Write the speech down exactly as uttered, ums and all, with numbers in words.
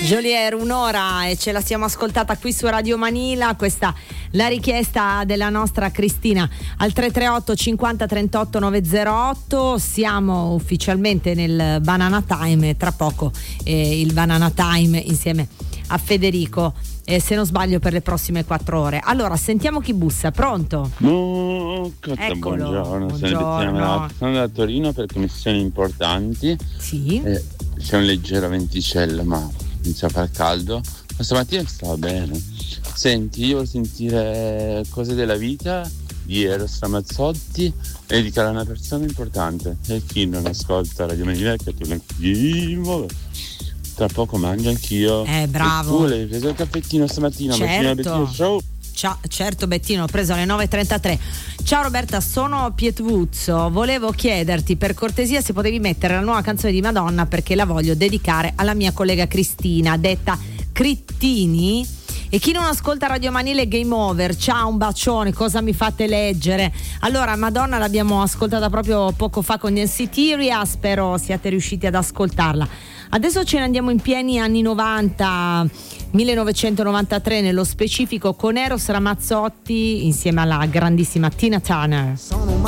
Jolier, un'ora e ce la siamo ascoltata qui su Radio Manila. Questa la richiesta della nostra Cristina al tre tre otto cinquanta trentotto novecentotto. Siamo ufficialmente nel Banana Time e tra poco eh, il Banana Time insieme a Federico, eh, se non sbaglio per le prossime quattro ore. Allora sentiamo chi bussa. Pronto? No, cosa, Eccolo, buongiorno, buongiorno. Sono da Torino per commissioni importanti. Sì. Eh, c'è un leggero venticello, ma inizia a far caldo. Ma stamattina stava bene. Senti, io voglio sentire cose della vita di Eros Ramazzotti e dedicare a una persona importante. E chi non ascolta Radio Manila, che tu l'anch'io. Tra poco mangio anch'io. Eh, bravo. E tu l'hai preso il caffettino stamattina? Certo. Bettino, ciao. Ciao, certo Bettino, ho preso alle nove e trentatré. Ciao Roberta, sono Pietruzzo. Volevo chiederti per cortesia se potevi mettere la nuova canzone di Madonna, perché la voglio dedicare alla mia collega Cristina, detta Crittini. E chi non ascolta Radio Manila è game over. Ciao, un bacione, cosa mi fate leggere? Allora, Madonna l'abbiamo ascoltata proprio poco fa con Citeria, spero siate riusciti ad ascoltarla. Adesso ce ne andiamo in pieni anni novanta, millenovecentonovantatré nello specifico, con Eros Ramazzotti insieme alla grandissima Tina Turner. Sono